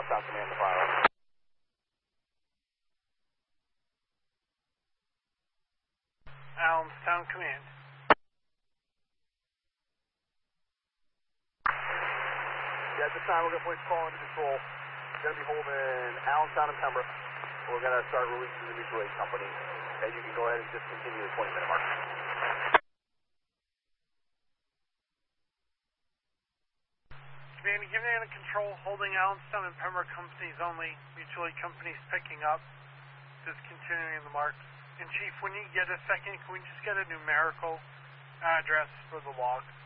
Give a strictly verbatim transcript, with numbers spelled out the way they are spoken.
Allentown Command to fire. Allentown Command. Yeah, at this time we're going to place call into control. We're going to be holding Allentown and Pembroke. We're going to start releasing the mutual aid company. And you can go ahead and discontinue the twenty minute mark. Command, giving in control, holding Allentown and Pembroke companies only. Mutual aid companies picking up, discontinuing the marks. And Chief, when you get a second, can we just get a numerical address for the log?